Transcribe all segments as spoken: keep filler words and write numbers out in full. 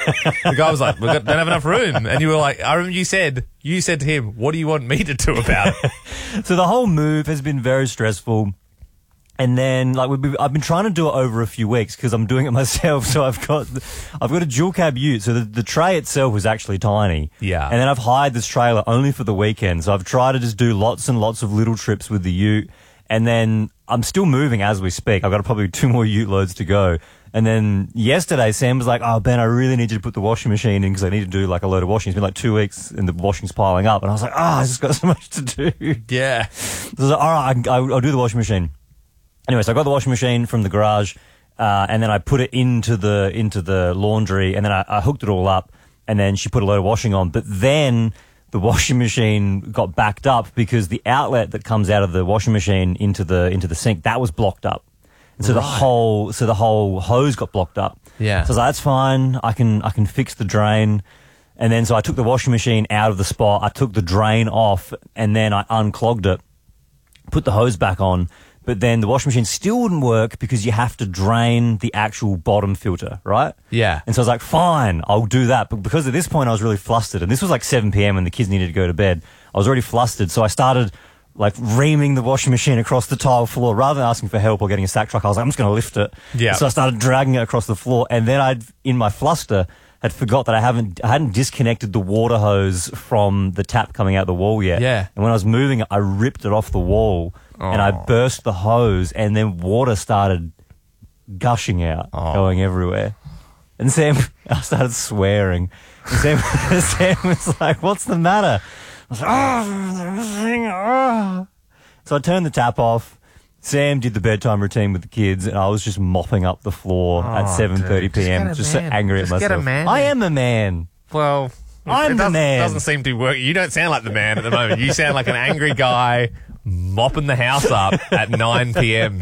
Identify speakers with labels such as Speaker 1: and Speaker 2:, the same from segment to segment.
Speaker 1: The guy was like, we don't have enough room. And you were like, I remember you said, you said to him, what do you want me to do about it?
Speaker 2: So the whole move has been very stressful. And then, like, we've been, I've been trying to do it over a few weeks because I'm doing it myself. So I've got, I've got a dual cab ute. So the, the tray itself was actually tiny.
Speaker 1: Yeah.
Speaker 2: And then I've hired this trailer only for the weekend. So I've tried to just do lots and lots of little trips with the ute. And then I'm still moving as we speak. I've got probably two more ute loads to go. And then yesterday, Sam was like, oh, Ben, I really need you to put the washing machine in because I need to do like a load of washing. It's been like two weeks and the washing's piling up. And I was like, oh, I just got so much to do.
Speaker 1: Yeah.
Speaker 2: So I was like, all right, I can, I'll, I'll do the washing machine. Anyway, so I got the washing machine from the garage, uh, and then I put it into the into the laundry, and then I, I hooked it all up, and then she put a load of washing on. But then the washing machine got backed up because the outlet that comes out of the washing machine into the into the sink, that was blocked up. And so
Speaker 1: Right.
Speaker 2: the whole so the whole hose got blocked up.
Speaker 1: Yeah.
Speaker 2: So I was like, that's fine. I can I can fix the drain. And then so I took the washing machine out of the spot. I took the drain off, and then I unclogged it, put the hose back on. But then the washing machine still wouldn't work because you have to drain the actual bottom filter, right?
Speaker 1: Yeah.
Speaker 2: And so I was like, fine, I'll do that. But because at this point I was really flustered, and this was like seven p.m. and the kids needed to go to bed, I was already flustered. So I started like reaming the washing machine across the tile floor. Rather than asking for help or getting a sack truck, I was like, I'm just going to lift it.
Speaker 1: Yeah.
Speaker 2: So I started dragging it across the floor. And then I'd, in my fluster, had forgot that I haven't, I hadn't disconnected the water hose from the tap coming out the wall yet.
Speaker 1: Yeah.
Speaker 2: And when I was moving it, I ripped it off the wall. And I burst the hose, and then water started gushing out,
Speaker 1: Oh.
Speaker 2: going everywhere. And Sam, I started swearing. And Sam, Sam was like, what's the matter? I was like, oh, everything, oh. So I turned the tap off. Sam did the bedtime routine with the kids, and I was just mopping up the floor
Speaker 1: Oh,
Speaker 2: at seven thirty p.m.
Speaker 1: dude, just
Speaker 2: Just,
Speaker 1: get a
Speaker 2: so
Speaker 1: man.
Speaker 2: angry
Speaker 1: Just
Speaker 2: at
Speaker 1: get
Speaker 2: myself.
Speaker 1: a man.
Speaker 2: I am a man.
Speaker 1: Well,
Speaker 2: I'm
Speaker 1: it
Speaker 2: the
Speaker 1: doesn't,
Speaker 2: man.
Speaker 1: doesn't seem to work. You don't sound like the man at the moment. You sound like an angry guy mopping the house up at nine p.m.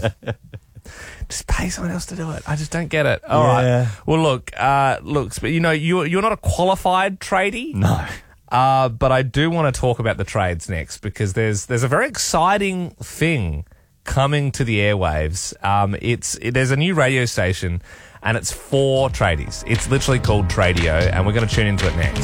Speaker 1: Just pay someone else to do it. I just don't get it. All
Speaker 2: Yeah.
Speaker 1: right. Well, look, uh, look, but you know, you're, you're not a qualified tradie.
Speaker 2: No.
Speaker 1: Uh, but I do want to talk about the trades next because there's there's a very exciting thing coming to the airwaves. Um, it's it, there's a new radio station, and it's for tradies. It's literally called Tradio, and we're going to tune into it next.